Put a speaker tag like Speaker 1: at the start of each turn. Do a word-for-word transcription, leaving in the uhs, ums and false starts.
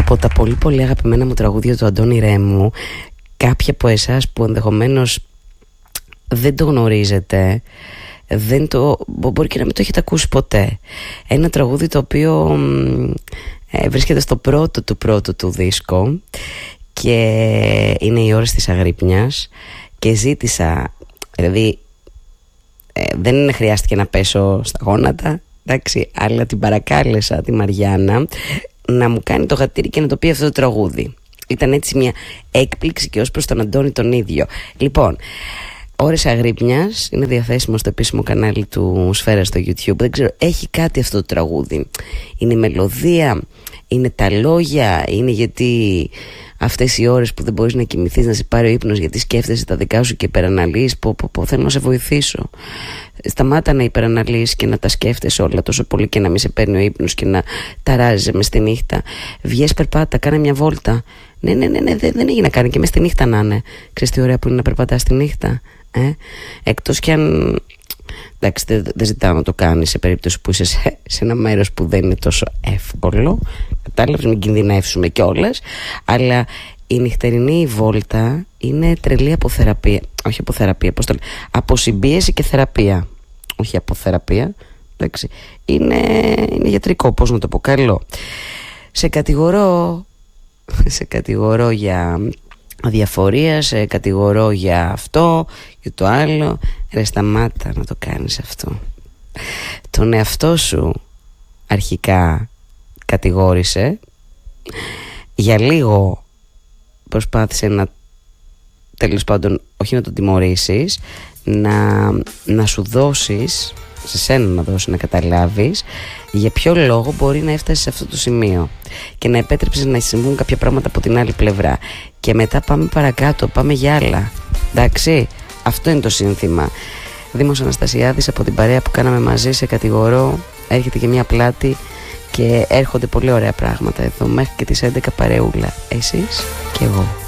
Speaker 1: από τα πολύ πολύ αγαπημένα μου τραγούδια του Αντώνη Ρέμου. Κάποια από εσάς που ενδεχομένως δεν το γνωρίζετε, δεν το, μπορεί και να μην το έχετε ακούσει ποτέ. Ένα τραγούδι το οποίο ε, βρίσκεται στο πρώτο του πρώτο του δίσκο και είναι οι ώρες της Αγρύπνιας. Και ζήτησα, δηλαδή ε, δεν χρειάστηκε να πέσω στα γόνατα, εντάξει, αλλά την παρακάλεσα τη Μαριάννα να μου κάνει το γατήρι και να το πει αυτό το τραγούδι. Ήταν έτσι μια έκπληξη και ως προς τον Αντώνη τον ίδιο. Λοιπόν, Ώρες Αγρύπνιας είναι διαθέσιμο στο επίσημο κανάλι του Σφαίρα στο YouTube. Δεν ξέρω, έχει κάτι αυτό το τραγούδι. Είναι η μελωδία, είναι τα λόγια, είναι γιατί αυτές οι ώρες που δεν μπορείς να κοιμηθείς, να σε πάρει ο ύπνος γιατί σκέφτεσαι τα δικά σου και υπεραναλύεις. Πω, πω, πω, θέλω να σε βοηθήσω. Σταμάτα να υπεραναλύεις και να τα σκέφτεσαι όλα τόσο πολύ και να μην σε παίρνει ο ύπνος και να ταράζεσαι μες στη νύχτα. Βγες, περπάτα, κάνε μια βόλτα. Ναι, ναι, ναι, ναι, δεν, δεν έχει να κάνει και μες στη νύχτα να είναι. Ξέρεις τι ωραία που είναι να περπατάς στη νύχτα. Ε? Εκτός κι αν, εντάξει, δεν, δεν ζητάω να το κάνεις σε περίπτωση που είσαι σε, σε ένα μέρος που δεν είναι τόσο εύκολο. Κατάλαβες, μην κινδυνεύσουμε κιόλας. Αλλά η νυχτερινή βόλτα είναι τρελή αποθεραπεία. Όχι αποθεραπεία, πώς το λέω, αποσυμπίεση και θεραπεία. Όχι αποθεραπεία, εντάξει. Είναι, είναι γιατρικό, πώς να το πω, καλό. Σε κατηγορώ, σε κατηγορώ για αδιαφορία, σε κατηγορώ για αυτό, για το άλλο. Ρε, σταμάτα να το κάνεις αυτό. Τον εαυτό σου αρχικά κατηγόρησε. Για λίγο προσπάθησε να, τέλος πάντων, όχι να τον τιμωρήσεις, να, να σου δώσεις, σε σένα να δώσεις να καταλάβεις για ποιο λόγο μπορεί να έφτασε σε αυτό το σημείο και να επέτρεψες να συμβούν κάποια πράγματα από την άλλη πλευρά. Και μετά πάμε παρακάτω, πάμε για άλλα. Εντάξει, αυτό είναι το σύνθημα. Δήμος Αναστασιάδης, από την παρέα που κάναμε μαζί, σε κατηγορώ. Έρχεται και μια πλάτη και έρχονται πολύ ωραία πράγματα εδώ μέχρι και τις έντεκα παρεούλα. Εσείς και εγώ.